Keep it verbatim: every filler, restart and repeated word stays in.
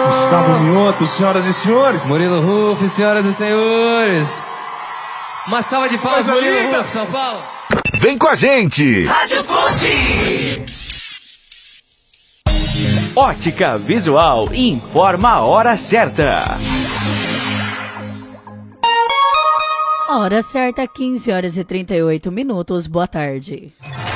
Gustavo Mioto, senhoras e senhores. Murilo Ruf, senhoras e senhores. Uma salva de palmas, Murilo Ruf, São Paulo. Vem com a gente. Rádio Ponte. Ótica Visual informa a hora certa. Hora certa, quinze horas e trinta e oito minutos. Boa tarde.